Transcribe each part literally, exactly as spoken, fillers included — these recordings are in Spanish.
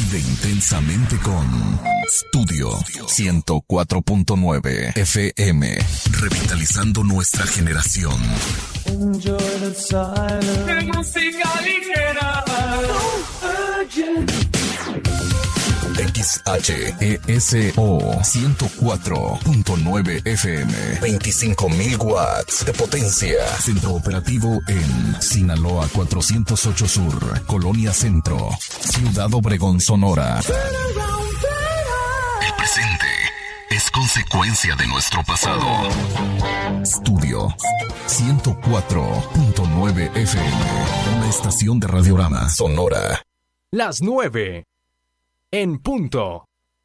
Vive intensamente con Studio ciento cuatro punto nueve F M, revitalizando nuestra generación. Enjoy the silence. Música ligera. X H E S O ciento cuatro punto nueve F M, veinticinco mil watts de potencia. Centro operativo en Sinaloa cuatrocientos ocho Sur, Colonia Centro, Ciudad Obregón, Sonora. El presente es consecuencia de nuestro pasado. Studio ciento cuatro punto nueve F M, una estación de Radiorama Sonora. Las nueve. En punto.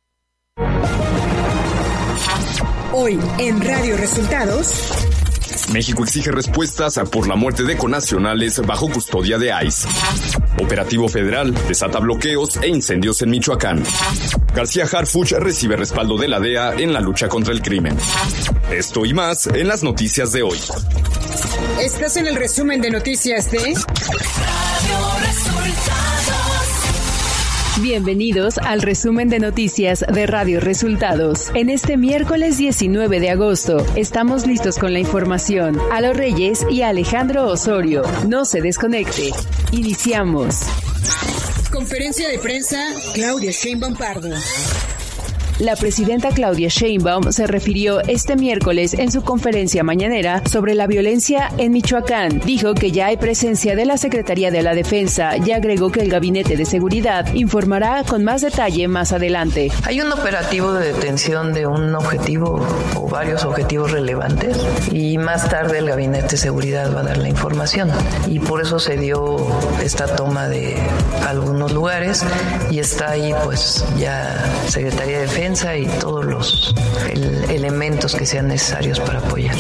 Hoy en Radio Resultados. México exige respuestas por la muerte de connacionales bajo custodia de I C E. Operativo federal desata bloqueos e incendios en Michoacán. García Harfuch recibe respaldo de la D E A en la lucha contra el crimen. Esto y más en las noticias de hoy. Estás en el resumen de noticias de Radio Resultados. Bienvenidos al resumen de noticias de Radio Resultados. En este miércoles diecinueve de agosto, estamos listos con la información. Alo Reyes y Alejandro Osorio. No se desconecte. Iniciamos. Conferencia de prensa, Claudia Sheinbaum Pardo. La presidenta Claudia Sheinbaum se refirió este miércoles en su conferencia mañanera sobre la violencia en Michoacán. Dijo que ya hay presencia de la Secretaría de la Defensa y agregó que el Gabinete de Seguridad informará con más detalle más adelante. Hay un operativo de detención de un objetivo o varios objetivos relevantes y más tarde el Gabinete de Seguridad va a dar la información y por eso se dio esta toma de algunos lugares y está ahí pues ya Secretaría de Defensa y todos los el, elementos que sean necesarios para apoyar.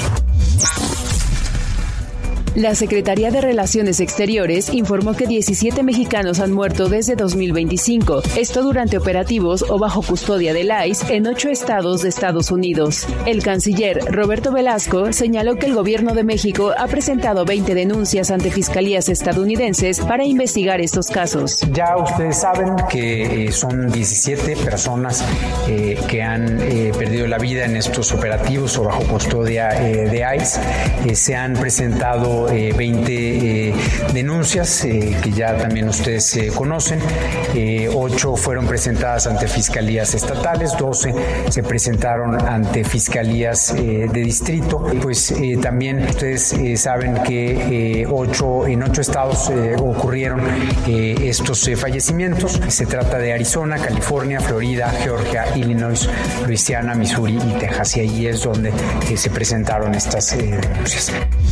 La Secretaría de Relaciones Exteriores informó que diecisiete mexicanos han muerto desde dos mil veinticinco, esto durante operativos o bajo custodia del I C E en ocho estados de Estados Unidos. El canciller Roberto Velasco señaló que el gobierno de México ha presentado veinte denuncias ante fiscalías estadounidenses para investigar estos casos. Ya ustedes saben que eh, son diecisiete personas eh, que han eh, perdido la vida en estos operativos o bajo custodia eh, de I C E. Eh, se han presentado Eh, veinte eh, denuncias eh, que ya también ustedes eh, conocen. Eh, ocho fueron presentadas ante fiscalías estatales, doce se presentaron ante fiscalías eh, de distrito. Pues eh, también ustedes eh, saben que eh, ocho, en ocho estados eh, ocurrieron eh, estos eh, fallecimientos. Se trata de Arizona, California, Florida, Georgia, Illinois, Luisiana, Missouri y Texas. Y ahí es donde eh, se presentaron estas eh, denuncias.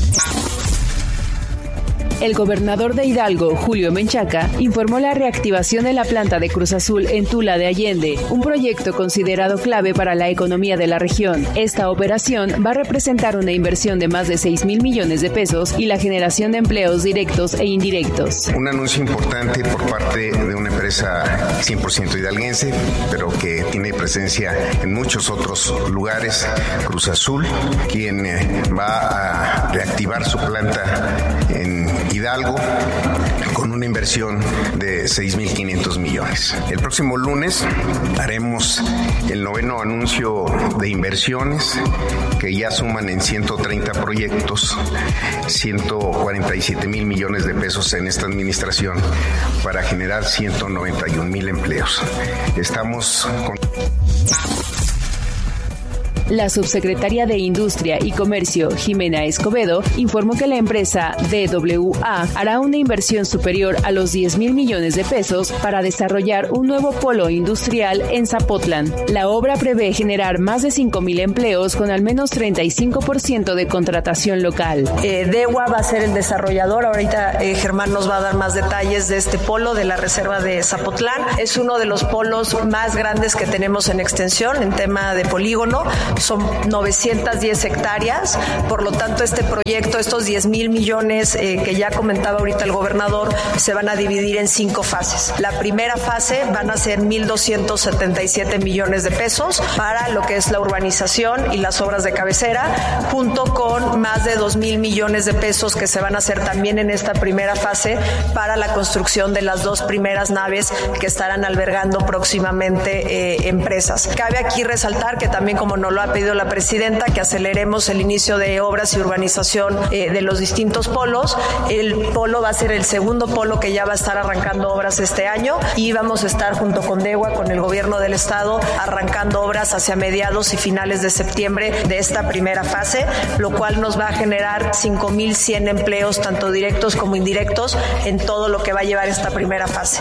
El gobernador de Hidalgo, Julio Menchaca, informó la reactivación de la planta de Cruz Azul en Tula de Allende, un proyecto considerado clave para la economía de la región. Esta operación va a representar una inversión de más de seis mil millones de pesos y la generación de empleos directos e indirectos. Un anuncio importante por parte de una empresa cien por ciento hidalguense, pero que tiene presencia en muchos otros lugares, Cruz Azul, quien va a reactivar su planta en Hidalgo con una inversión de seis mil quinientos millones. El próximo lunes haremos el noveno anuncio de inversiones que ya suman en ciento treinta proyectos, ciento cuarenta y siete mil millones de pesos en esta administración para generar ciento noventa y un mil empleos. Estamos con... La subsecretaria de Industria y Comercio, Jimena Escobedo, informó que la empresa D W A hará una inversión superior a los diez mil millones de pesos para desarrollar un nuevo polo industrial en Zapotlán. La obra prevé generar más de cinco mil empleos con al menos treinta y cinco por ciento de contratación local. Eh, D W A va a ser el desarrollador. Ahorita eh, Germán nos va a dar más detalles de este polo de la reserva de Zapotlán. Es uno de los polos más grandes que tenemos en extensión en tema de polígono. son novecientas diez hectáreas, por lo tanto este proyecto, estos diez mil millones eh, que ya comentaba ahorita el gobernador, se van a dividir en cinco fases. La primera fase van a ser mil doscientos setenta y siete millones de pesos para lo que es la urbanización y las obras de cabecera, junto con más de dos mil millones de pesos que se van a hacer también en esta primera fase para la construcción de las dos primeras naves que estarán albergando próximamente eh, empresas. Cabe aquí resaltar que también, como nos lo ha pedido la presidenta, que aceleremos el inicio de obras y urbanización eh, de los distintos polos. El polo va a ser el segundo polo que ya va a estar arrancando obras este año y vamos a estar junto con DEWA, con el gobierno del estado, arrancando obras hacia mediados y finales de septiembre de esta primera fase, lo cual nos va a generar cinco mil cien empleos, tanto directos como indirectos, en todo lo que va a llevar esta primera fase.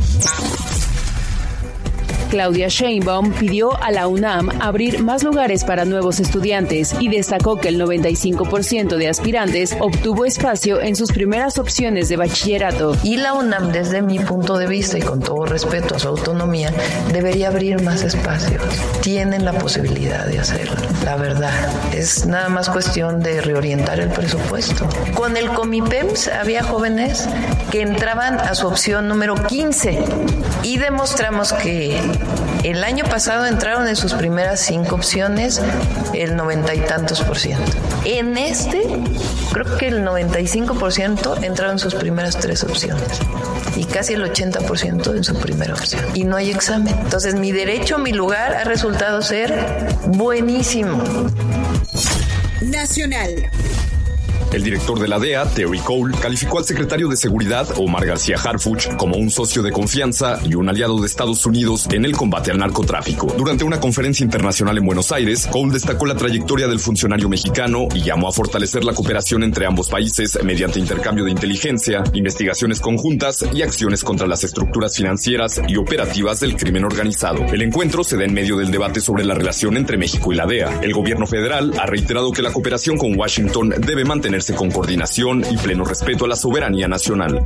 Claudia Sheinbaum pidió a la UNAM abrir más lugares para nuevos estudiantes y destacó que el noventa y cinco por ciento de aspirantes obtuvo espacio en sus primeras opciones de bachillerato. Y la UNAM, desde mi punto de vista y con todo respeto a su autonomía, debería abrir más espacios. Tienen la posibilidad de hacerlo, la verdad. Es nada más cuestión de reorientar el presupuesto. Con el Comipems había jóvenes que entraban a su opción número quince y demostramos que el año pasado entraron en sus primeras cinco opciones el noventa y tantos por ciento. En este, creo que el noventa y cinco por ciento entraron en sus primeras tres opciones y casi el ochenta por ciento en su primera opción. Y no hay examen. Entonces, mi derecho, mi lugar ha resultado ser buenísimo. Nacional. El director de la D E A, Terry Cole, calificó al secretario de Seguridad, Omar García Harfuch, como un socio de confianza y un aliado de Estados Unidos en el combate al narcotráfico. Durante una conferencia internacional en Buenos Aires, Cole destacó la trayectoria del funcionario mexicano y llamó a fortalecer la cooperación entre ambos países mediante intercambio de inteligencia, investigaciones conjuntas y acciones contra las estructuras financieras y operativas del crimen organizado. El encuentro se da en medio del debate sobre la relación entre México y la D E A. El gobierno federal ha reiterado que la cooperación con Washington debe mantenerse con coordinación y pleno respeto a la soberanía nacional.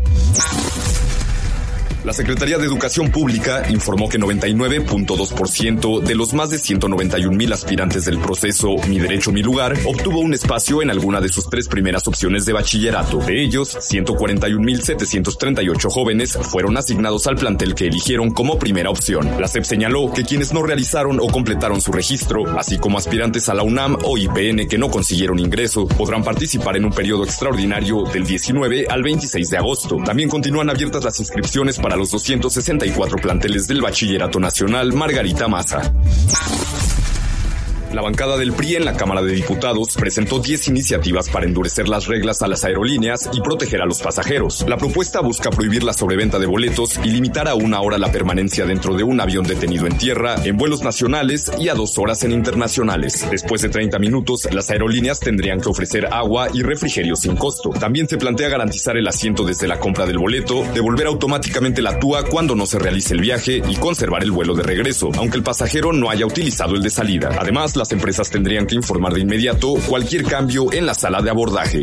La Secretaría de Educación Pública informó que noventa y nueve punto dos por ciento de los más de ciento noventa y un mil aspirantes del proceso Mi Derecho, Mi Lugar obtuvo un espacio en alguna de sus tres primeras opciones de bachillerato. De ellos, ciento cuarenta y un mil setecientos treinta y ocho jóvenes fueron asignados al plantel que eligieron como primera opción. La S E P señaló que quienes no realizaron o completaron su registro, así como aspirantes a la UNAM o I P N que no consiguieron ingreso, podrán participar en un periodo extraordinario del diecinueve al veintiséis de agosto. También continúan abiertas las inscripciones para los doscientos sesenta y cuatro planteles del Bachillerato Nacional Margarita Maza. La bancada del P R I en la Cámara de Diputados presentó diez iniciativas para endurecer las reglas a las aerolíneas y proteger a los pasajeros. La propuesta busca prohibir la sobreventa de boletos y limitar a una hora la permanencia dentro de un avión detenido en tierra, en vuelos nacionales y a dos horas en internacionales. Después de treinta minutos, las aerolíneas tendrían que ofrecer agua y refrigerio sin costo. También se plantea garantizar el asiento desde la compra del boleto, devolver automáticamente la T U A cuando no se realice el viaje y conservar el vuelo de regreso, aunque el pasajero no haya utilizado el de salida. Además, las empresas tendrían que informar de inmediato cualquier cambio en la sala de abordaje.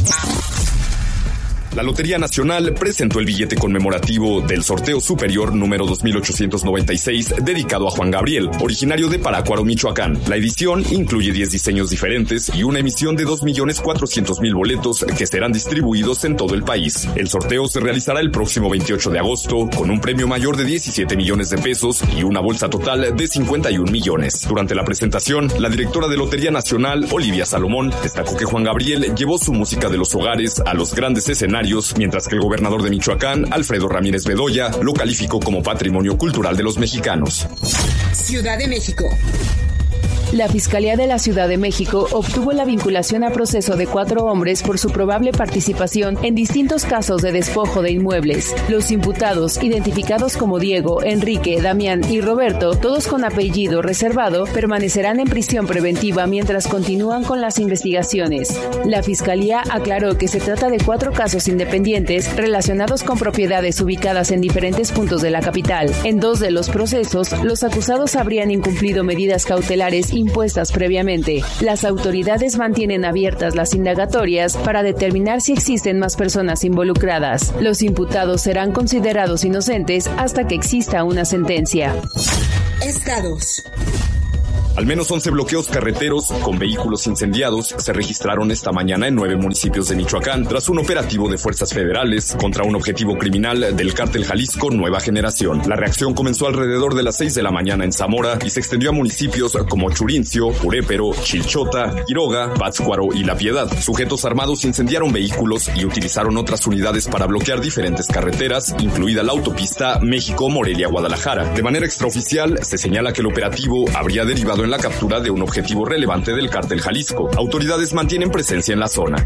La Lotería Nacional presentó el billete conmemorativo del sorteo superior número dos mil ochocientos noventa y seis dedicado a Juan Gabriel, originario de Parácuaro, Michoacán. La edición incluye diez diseños diferentes y una emisión de dos millones cuatrocientos mil boletos que serán distribuidos en todo el país. El sorteo se realizará el próximo veintiocho de agosto con un premio mayor de diecisiete millones de pesos y una bolsa total de cincuenta y un millones. Durante la presentación, la directora de Lotería Nacional, Olivia Salomón, destacó que Juan Gabriel llevó su música de los hogares a los grandes escenarios, mientras que el gobernador de Michoacán, Alfredo Ramírez Bedoya, lo calificó como patrimonio cultural de los mexicanos. Ciudad de México. La Fiscalía de la Ciudad de México obtuvo la vinculación a proceso de cuatro hombres por su probable participación en distintos casos de despojo de inmuebles. Los imputados, identificados como Diego, Enrique, Damián y Roberto, todos con apellido reservado, permanecerán en prisión preventiva mientras continúan con las investigaciones. La Fiscalía aclaró que se trata de cuatro casos independientes relacionados con propiedades ubicadas en diferentes puntos de la capital. En dos de los procesos, los acusados habrían incumplido medidas cautelares impuestas previamente. Las autoridades mantienen abiertas las indagatorias para determinar si existen más personas involucradas. Los imputados serán considerados inocentes hasta que exista una sentencia. Estados. Al menos once bloqueos carreteros con vehículos incendiados se registraron esta mañana en nueve municipios de Michoacán tras un operativo de fuerzas federales contra un objetivo criminal del cártel Jalisco Nueva Generación. La reacción comenzó alrededor de las seis de la mañana en Zamora y se extendió a municipios como Churincio, Purépero, Chilchota, Quiroga, Pátzcuaro y La Piedad. Sujetos armados incendiaron vehículos y utilizaron otras unidades para bloquear diferentes carreteras, incluida la autopista México-Morelia-Guadalajara. De manera extraoficial, se señala que el operativo habría derivado en la captura de un objetivo relevante del cártel Jalisco. Autoridades mantienen presencia en la zona.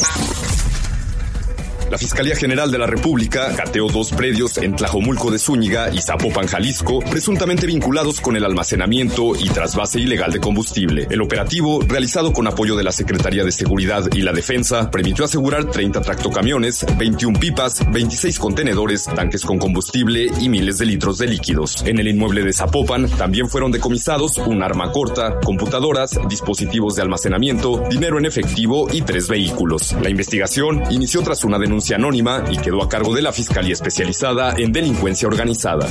La Fiscalía General de la República cateó dos predios en Tlajomulco de Zúñiga y Zapopan, Jalisco, presuntamente vinculados con el almacenamiento y trasvase ilegal de combustible. El operativo, realizado con apoyo de la Secretaría de Seguridad y la Defensa, permitió asegurar treinta tractocamiones, veintiuna pipas, veintiséis contenedores, tanques con combustible y miles de litros de líquidos. En el inmueble de Zapopan también fueron decomisados un arma corta, computadoras, dispositivos de almacenamiento, dinero en efectivo y tres vehículos. La investigación inició tras una denuncia anónima y quedó a cargo de la Fiscalía Especializada en Delincuencia Organizada.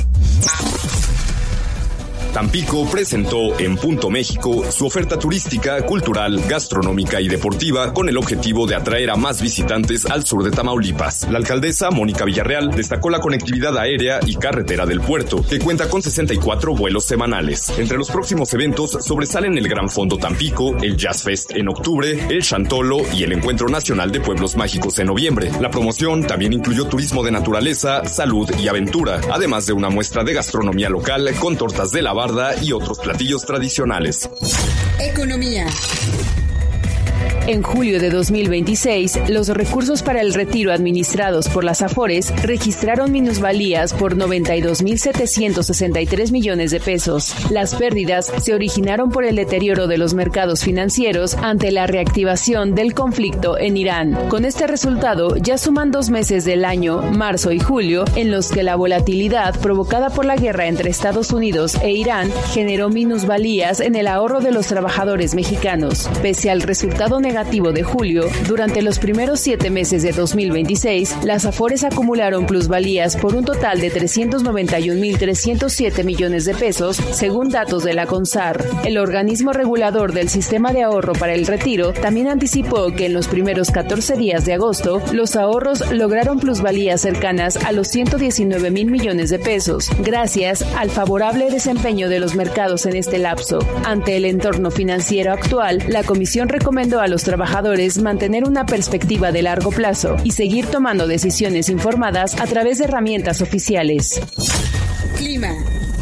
Tampico presentó en Punto México su oferta turística, cultural, gastronómica y deportiva con el objetivo de atraer a más visitantes al sur de Tamaulipas. La alcaldesa Mónica Villarreal destacó la conectividad aérea y carretera del puerto, que cuenta con sesenta y cuatro vuelos semanales. Entre los próximos eventos sobresalen el Gran Fondo Tampico, el Jazz Fest en octubre, el Chantolo y el Encuentro Nacional de Pueblos Mágicos en noviembre. La promoción también incluyó turismo de naturaleza, salud y aventura, además de una muestra de gastronomía local con tortas de la barda y otros platillos tradicionales. Economía. En julio de dos mil veintiséis, los recursos para el retiro administrados por las Afores registraron minusvalías por noventa y dos mil setecientos sesenta y tres millones de pesos. Las pérdidas se originaron por el deterioro de los mercados financieros ante la reactivación del conflicto en Irán. Con este resultado, ya suman dos meses del año, marzo y julio, en los que la volatilidad provocada por la guerra entre Estados Unidos e Irán generó minusvalías en el ahorro de los trabajadores mexicanos. Pese al resultado negativo de julio, durante los primeros siete meses de dos mil veintiséis, las Afores acumularon plusvalías por un total de trescientos noventa y un mil trescientos siete millones de pesos, según datos de la CONSAR. El organismo regulador del Sistema de Ahorro para el Retiro también anticipó que en los primeros catorce días de agosto, los ahorros lograron plusvalías cercanas a los ciento diecinueve mil millones de pesos, gracias al favorable desempeño de los mercados en este lapso. Ante el entorno financiero actual, la Comisión recomendó a los trabajadores mantener una perspectiva de largo plazo y seguir tomando decisiones informadas a través de herramientas oficiales. Clima.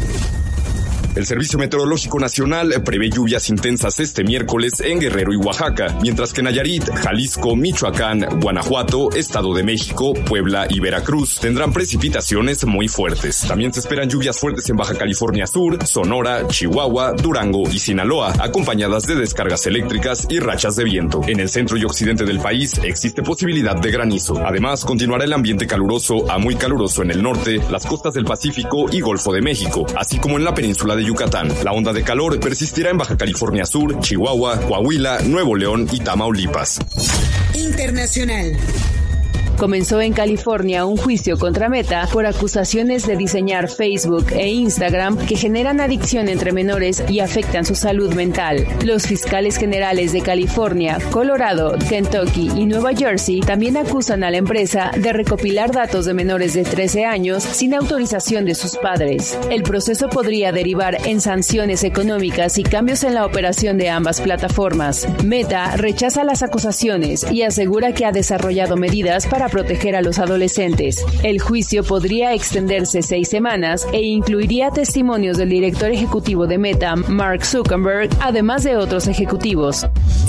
El Servicio Meteorológico Nacional prevé lluvias intensas este miércoles en Guerrero y Oaxaca, mientras que Nayarit, Jalisco, Michoacán, Guanajuato, Estado de México, Puebla y Veracruz tendrán precipitaciones muy fuertes. También se esperan lluvias fuertes en Baja California Sur, Sonora, Chihuahua, Durango y Sinaloa, acompañadas de descargas eléctricas y rachas de viento. En el centro y occidente del país existe posibilidad de granizo. Además, continuará el ambiente caluroso a muy caluroso en el norte, las costas del Pacífico y Golfo de México, así como en la península de Yucatán. La onda de calor persistirá en Baja California Sur, Chihuahua, Coahuila, Nuevo León y Tamaulipas. Internacional. Comenzó en California un juicio contra Meta por acusaciones de diseñar Facebook e Instagram que generan adicción entre menores y afectan su salud mental. Los fiscales generales de California, Colorado, Kentucky y Nueva Jersey también acusan a la empresa de recopilar datos de menores de trece años sin autorización de sus padres. El proceso podría derivar en sanciones económicas y cambios en la operación de ambas plataformas. Meta rechaza las acusaciones y asegura que ha desarrollado medidas para proteger a los adolescentes. El juicio podría extenderse seis semanas e incluiría testimonios del director ejecutivo de Meta, Mark Zuckerberg, además de otros ejecutivos.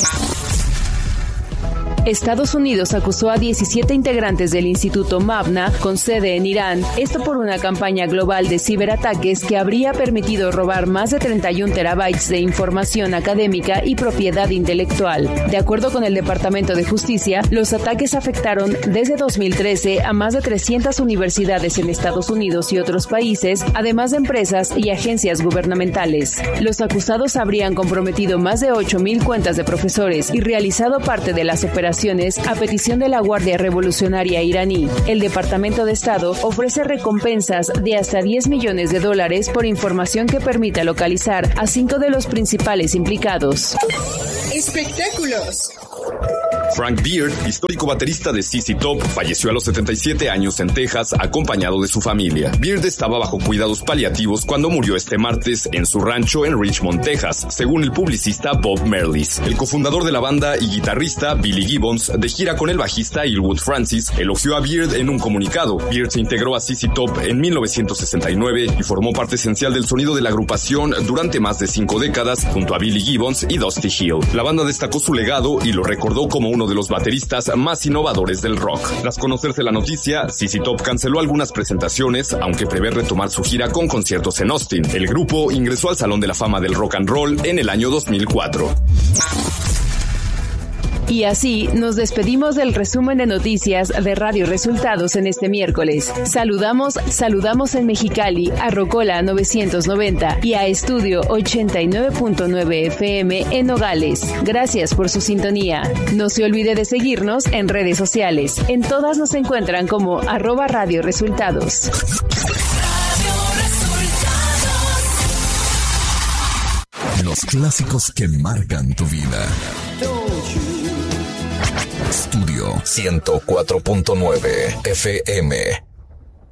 Estados Unidos acusó a diecisiete integrantes del Instituto Mabna, con sede en Irán, esto por una campaña global de ciberataques que habría permitido robar más de treinta y un terabytes de información académica y propiedad intelectual. De acuerdo con el Departamento de Justicia, los ataques afectaron desde dos mil trece a más de trescientas universidades en Estados Unidos y otros países, además de empresas y agencias gubernamentales. Los acusados habrían comprometido más de ocho mil cuentas de profesores y realizado parte de las operaciones operaciones a petición de la Guardia Revolucionaria iraní. El Departamento de Estado ofrece recompensas de hasta diez millones de dólares por información que permita localizar a cinco de los principales implicados. Espectáculos. Frank Beard, histórico baterista de Z Z Top, falleció a los setenta y siete años en Texas acompañado de su familia. Beard estaba bajo cuidados paliativos cuando murió este martes en su rancho en Richmond, Texas, según el publicista Bob Merlis. El cofundador de la banda y guitarrista Billy Gibbons, de gira con el bajista Elwood Francis, elogió a Beard en un comunicado. Beard se integró a Z Z Top en mil novecientos sesenta y nueve y formó parte esencial del sonido de la agrupación durante más de cinco décadas junto a Billy Gibbons y Dusty Hill. La banda destacó su legado y lo recordó como uno de los bateristas más innovadores del rock. Tras conocerse la noticia, Z Z Top canceló algunas presentaciones, aunque prevé retomar su gira con conciertos en Austin. El grupo ingresó al Salón de la Fama del Rock and Roll en el año dos mil cuatro. Y así nos despedimos del resumen de noticias de Radio Resultados en este miércoles. Saludamos, saludamos en Mexicali a Rocola novecientos noventa y a Estudio ochenta y nueve punto nueve F M en Nogales. Gracias por su sintonía. No se olvide de seguirnos en redes sociales. En todas nos encuentran como arroba Radio Resultados. Los clásicos que marcan tu vida. Estudio ciento cuatro punto nueve F M.